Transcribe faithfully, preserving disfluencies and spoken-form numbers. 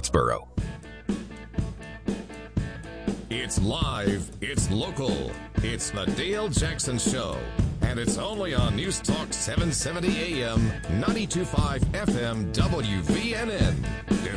Scottsboro. It's live, it's local, it's the Dale Jackson Show, and it's only on News Talk seven seventy A M, ninety-two point five F M W V N N.